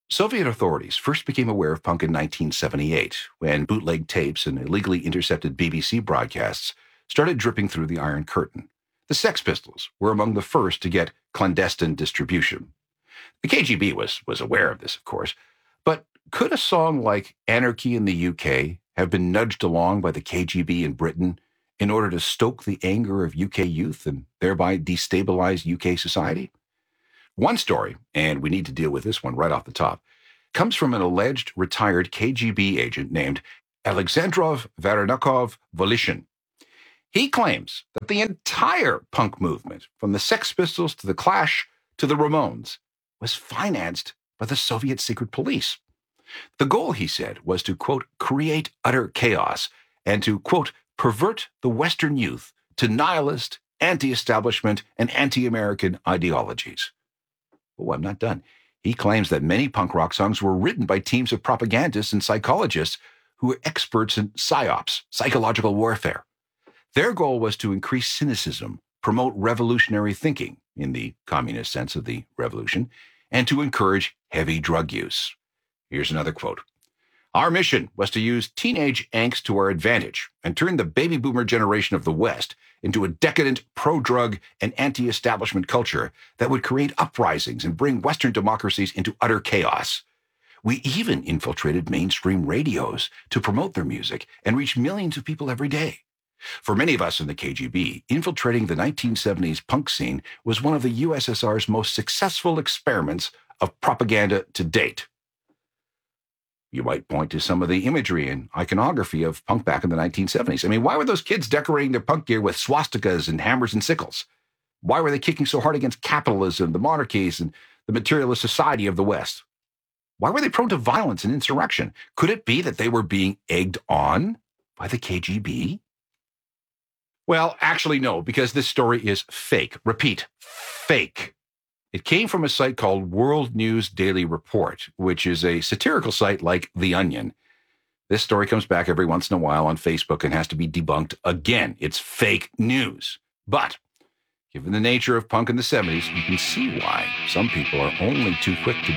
Soviet authorities first became aware of punk in 1978 when bootleg tapes and illegally intercepted BBC broadcasts started dripping through the Iron Curtain. The Sex Pistols were among the first to get clandestine distribution. The KGB was aware of this, of course, but could a song like Anarchy in the UK have been nudged along by the KGB in Britain in order to stoke the anger of UK youth and thereby destabilize UK society? One story, and we need to deal with this one right off the top, comes from an alleged retired KGB agent named Alexandrov Varenakov Volishin. He claims that the entire punk movement, from the Sex Pistols to the Clash to the Ramones, was financed by the Soviet secret police. The goal, he said, was to, quote, create utter chaos and to, quote, pervert the Western youth to nihilist, anti-establishment, and anti-American ideologies. Oh, I'm not done. He claims that many punk rock songs were written by teams of propagandists and psychologists who were experts in psyops, psychological warfare. Their goal was to increase cynicism, promote revolutionary thinking, in the communist sense of the revolution, and to encourage heavy drug use. Here's another quote. Our mission was to use teenage angst to our advantage and turn the baby boomer generation of the West into a decadent, pro-drug, and anti-establishment culture that would create uprisings and bring Western democracies into utter chaos. We even infiltrated mainstream radios to promote their music and reach millions of people every day. For many of us in the KGB, infiltrating the 1970s punk scene was one of the USSR's most successful experiments of propaganda to date. You might point to some of the imagery and iconography of punk back in the 1970s. I mean, why were those kids decorating their punk gear with swastikas and hammers and sickles? Why were they kicking so hard against capitalism, the monarchies, and the materialist society of the West? Why were they prone to violence and insurrection? Could it be that they were being egged on by the KGB? Well, actually, no, because this story is fake. Repeat, fake. It came from a site called World News Daily Report, which is a satirical site like The Onion. This story comes back every once in a while on Facebook and has to be debunked again. It's fake news. But given the nature of punk in the 70s, you can see why some people are only too quick to